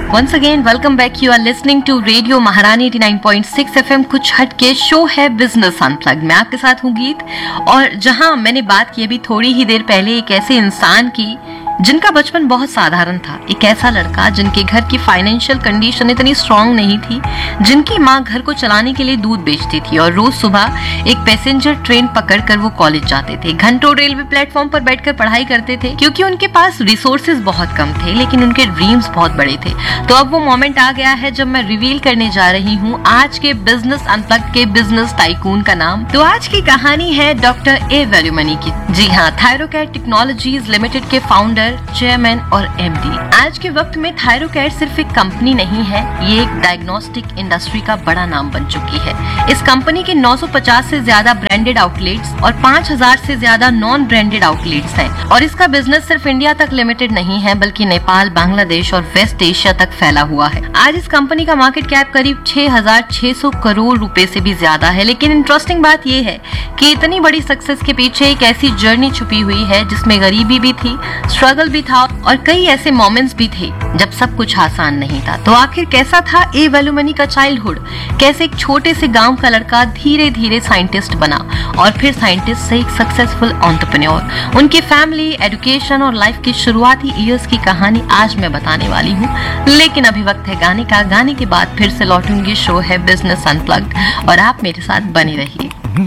Once again, welcome back. You are listening to Radio महारानी 89.6 FM. कुछ हटके show है बिजनेस अनप्लग्ड। मैं आपके साथ हूँ गीत, और जहां मैंने बात की अभी थोड़ी ही देर पहले एक ऐसे इंसान की जिनका बचपन बहुत साधारण था। एक ऐसा लड़का जिनके घर की फाइनेंशियल कंडीशन इतनी स्ट्रांग नहीं थी, जिनकी माँ घर को चलाने के लिए दूध बेचती थी और रोज सुबह एक पैसेंजर ट्रेन पकड़कर वो कॉलेज जाते थे। घंटों रेलवे प्लेटफॉर्म पर बैठकर पढ़ाई करते थे क्योंकि उनके पास रिसोर्सेज बहुत कम थे, लेकिन उनके ड्रीम्स बहुत बड़े थे। तो अब वो मोमेंट आ गया है जब मैं रिवील करने जा रही हूँ आज के बिजनेस अनप्लग्ड के बिजनेस टाइकून का नाम। तो आज की कहानी है डॉक्टर ए वैल्यूमनी की। जी हाँ, थायरोकेयर टेक्नोलॉजीज लिमिटेड के फाउंडर, चेयरमैन और एमडी। आज के वक्त में थायरोकेयर सिर्फ एक कंपनी नहीं है, ये एक डायग्नोस्टिक इंडस्ट्री का बड़ा नाम बन चुकी है। इस कंपनी के 950 से ज्यादा ब्रांडेड आउटलेट्स और 5000 से ज्यादा नॉन ब्रांडेड आउटलेट्स हैं। और इसका बिजनेस सिर्फ इंडिया तक लिमिटेड नहीं है, बल्कि नेपाल, बांग्लादेश और वेस्ट एशिया तक फैला हुआ है। आज इस कंपनी का मार्केट कैप करीब 6600 करोड़ रुपए से भी ज्यादा है। लेकिन इंटरेस्टिंग बात यह है कि इतनी बड़ी सक्सेस के पीछे एक ऐसी जर्नी छुपी हुई है जिसमें गरीबी भी थी, स्ट्रगल भी था और कई ऐसे मोमेंट्स भी थे जब सब कुछ आसान नहीं था। तो आखिर कैसा था ए वैल्यूमनी का चाइल्डहुड? कैसे एक छोटे से गांव का लड़का धीरे धीरे साइंटिस्ट बना और फिर साइंटिस्ट से एक सक्सेसफुल एंटरप्रेन्योर? उनकी फैमिली, एजुकेशन और लाइफ की शुरुआती ईयर्स की कहानी आज मैं बताने वाली हूँ। लेकिन अभी वक्त है गाने का। गाने के बाद फिर से लौटूंगी। शो है बिजनेस अनप्लग्ड और आप मेरे साथ बने रहिए।